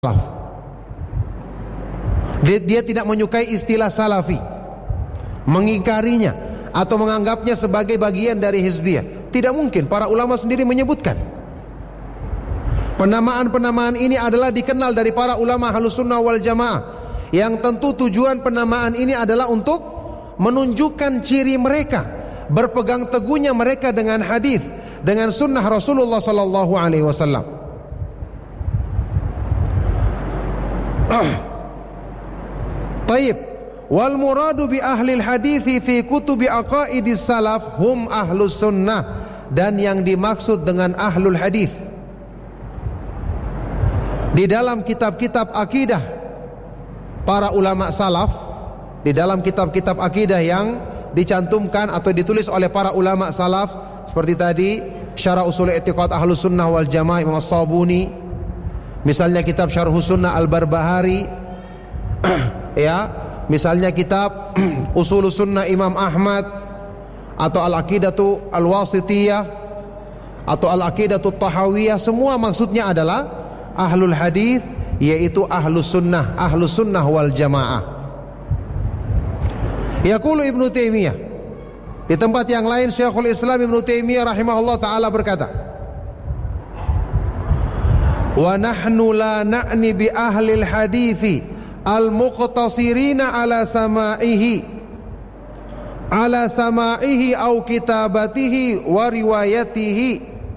salaf. Dia tidak menyukai istilah salafi, mengingkarinya atau menganggapnya sebagai bagian dari hizbiyah. Tidak mungkin, para ulama sendiri menyebutkan. Penamaan-penamaan ini adalah dikenal dari para ulama Ahlus Sunnah wal Jamaah, yang tentu tujuan penamaan ini adalah untuk menunjukkan ciri mereka, berpegang teguhnya mereka dengan hadis, dengan sunnah Rasulullah sallallahu alaihi wasallam. Taib, wal muradu bi ahlil hadithi fi kutubi aqaidis salaf hum ahlus sunnah, dan yang dimaksud dengan ahlul hadith di dalam kitab-kitab akidah para ulama salaf, di dalam kitab-kitab akidah yang dicantumkan atau ditulis oleh para ulama salaf, seperti tadi Syarah Ushul I'tiqad Ahlus Sunnah wal Jamaah Imam As-Sabuni, misalnya kitab Syarhus Sunnah Al-Barbahari, ya, misalnya kitab Ushulus Sunnah Imam Ahmad, atau Al-Aqidatu Al-Wasitiyah, atau Al-Aqidatu Tahawiyah. Semua maksudnya adalah ahlul hadis, yaitu ahlus sunnah wal jamaah. Yaqulu Ibnu Taimiyah, di tempat yang lain Syekhul Islam Ibnu Taimiyah rahimahullah taala berkata, wa nahnu la na'ni bi ahlil hadithi al-muqtasirina ala sama'ihi au kitabatihi wa riwayatihi.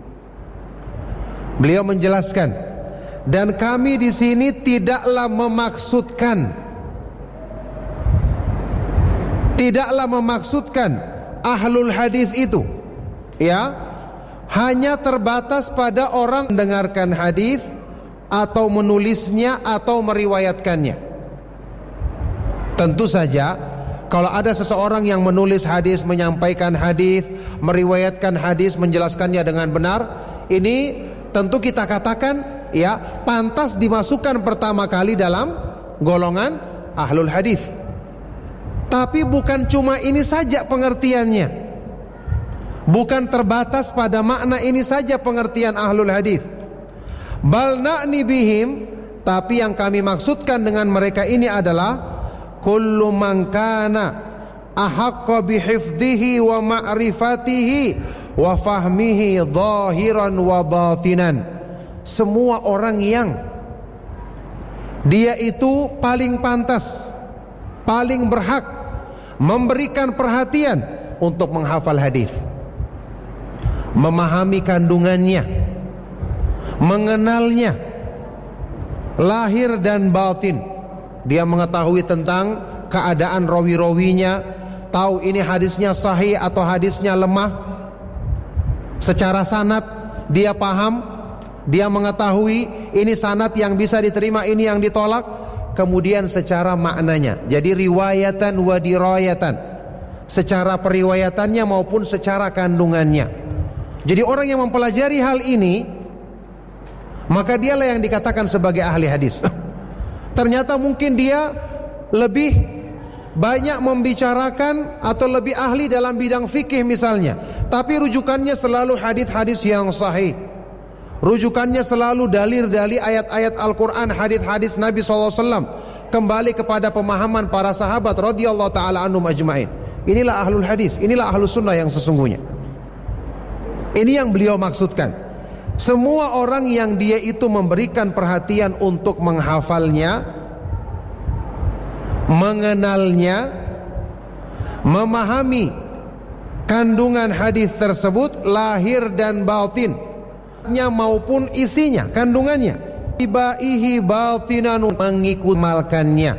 Beliau menjelaskan, dan kami di sini tidaklah memaksudkan ahlul hadis itu, ya, hanya terbatas pada orang mendengarkan hadis atau menulisnya atau meriwayatkannya. Tentu saja kalau ada seseorang yang menulis hadis, menyampaikan hadis, meriwayatkan hadis, menjelaskannya dengan benar, ini tentu kita katakan, ya, pantas dimasukkan pertama kali dalam golongan ahlul hadis. Tapi bukan cuma ini saja pengertiannya, bukan terbatas pada makna ini saja pengertian ahlul hadis. Bal na'ni bihim, tapi yang kami maksudkan dengan mereka ini adalah kullu man kana ahaqqa bihifdhihi wa ma'rifatihi wa fahmihi zahiran wa batinan. Semua orang yang dia itu paling pantas, paling berhak memberikan perhatian untuk menghafal hadis, memahami kandungannya, mengenalnya lahir dan batin. Dia mengetahui tentang keadaan rawi-rawinya, tahu ini hadisnya sahih atau hadisnya lemah. Secara sanad dia paham, dia mengetahui ini sanad yang bisa diterima, ini yang ditolak. Kemudian secara maknanya, jadi riwayatan wa dirayatan, secara periwayatannya maupun secara kandungannya. Jadi orang yang mempelajari hal ini, maka dialah yang dikatakan sebagai ahli hadis. Ternyata mungkin dia lebih banyak membicarakan atau lebih ahli dalam bidang fikih misalnya, tapi rujukannya selalu hadis-hadis yang sahih, rujukannya selalu dalil-dalil ayat-ayat Al-Quran, hadis-hadis Nabi SAW, kembali kepada pemahaman para sahabat radhiyallahu ta'ala anhum ajma'in. Inilah ahlul hadis, inilah ahlus sunnah yang sesungguhnya. Ini yang beliau maksudkan. Semua orang yang dia itu memberikan perhatian untuk menghafalnya, mengenalnya, memahami kandungan hadis tersebut lahir dan batinnya maupun isinya, kandungannya, ibaihi batinanu, mengikumalkannya.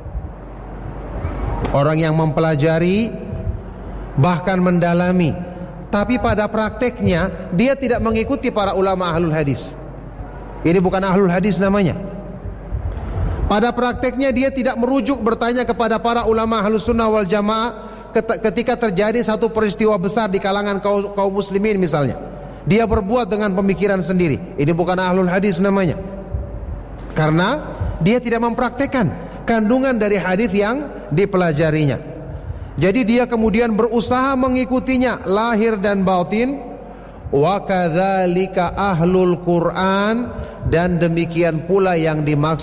Orang yang mempelajari bahkan mendalami, tapi pada prakteknya dia tidak mengikuti para ulama ahlul hadis. Ini bukan ahlul hadis namanya. Pada prakteknya dia tidak merujuk bertanya kepada para ulama ahlus sunnah wal jamaah ketika terjadi satu peristiwa besar di kalangan kaum muslimin misalnya. Dia berbuat dengan pemikiran sendiri. Ini bukan ahlul hadis namanya, karena dia tidak mempraktekkan kandungan dari hadis yang dipelajarinya. Jadi dia kemudian berusaha mengikutinya lahir dan batin, wa kadzalika ahlul Quran, dan demikian pula yang dimaksud